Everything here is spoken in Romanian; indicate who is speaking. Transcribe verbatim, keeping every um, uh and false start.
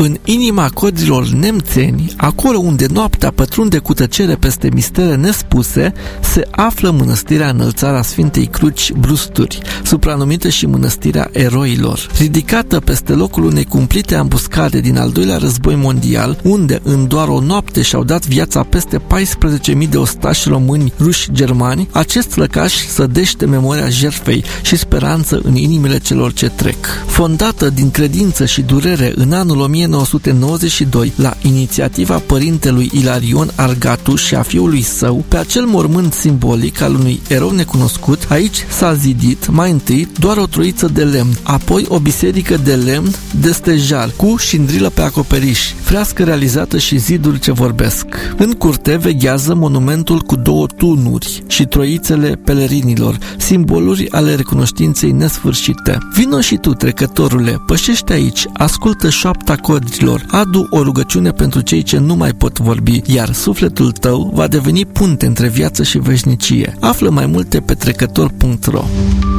Speaker 1: În inima codrilor nemțeni, acolo unde noaptea pătrunde cu tăcere peste mistere nespuse, se află mănăstirea Înălțarea Sfintei Cruci Brusturi, supranumită și Mănăstirea Eroilor. Ridicată peste locul unei cumplite ambuscade din al doilea război mondial, unde în doar o noapte și-au dat viața peste paisprezece mii de ostași români, ruși, germani, acest lăcaș sădește memoria jertfei și speranță în inimile celor ce trec. Fondată din credință și durere în anul o mie nouă sute nouăzeci și doi la inițiativa părintelui Ilarion Argatu și a fiului său, pe acel mormânt simbolic al unui erou necunoscut, aici s-a zidit mai întâi doar o troiță de lemn, apoi o biserică de lemn de stejar cu șindrilă pe acoperiș, frească realizată și ziduri ce vorbesc. În curte veghează monumentul cu două tunuri și troițele pelerinilor, simboluri ale recunoștinței nesfârșite. Vino și tu, trecătorule, pășește aici, ascultă șoapta codrilor, adu o rugăciune pentru cei ce nu mai pot vorbi, iar sufletul tău va deveni punte între viață și veșnicie. Află mai multe pe trecător punct ro.